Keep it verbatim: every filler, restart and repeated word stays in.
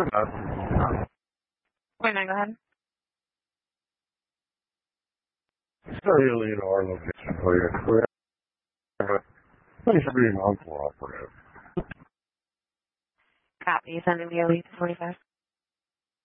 Wait, no, go ahead. Certainly in our location for you. Thanks for being uncooperative. Copy. Sending the elite twenty-five.